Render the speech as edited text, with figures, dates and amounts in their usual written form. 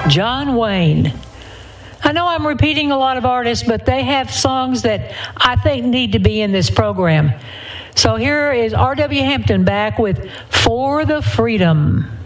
John Wayne. I know I'm repeating a lot of artists, but they have songs that I think need to be in this program. So here is R.W. Hampton back with For the Freedom.